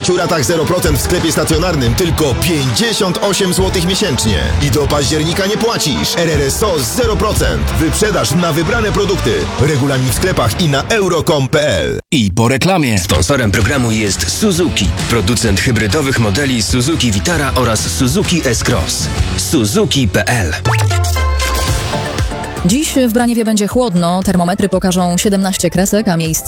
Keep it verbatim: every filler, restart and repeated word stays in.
pięciu ratach zero procent w sklepie stacjonarnym tylko pięćdziesiąt osiem złotych miesięcznie. I do października nie płacisz. R R S O zero procent. Wyprzedaż na wybrane produkty. Regulamin w sklepach i na euro kropka com kropka p l. I po reklamie. Sponsorem programu jest Suzuki, producent hybrydowych modeli Suzuki Vitara oraz Suzuki S-Cross. Suzuki kropka p l. Dziś w Braniewie będzie chłodno, termometry pokażą siedemnaście kresek, a miejsc